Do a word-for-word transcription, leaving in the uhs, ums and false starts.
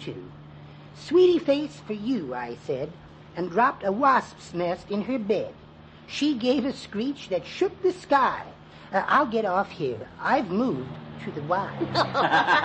to. Sweetie face for you, I said, and dropped a wasp's nest in her bed. She gave a screech that shook the sky. Uh, I'll get off here. I've moved to the Y.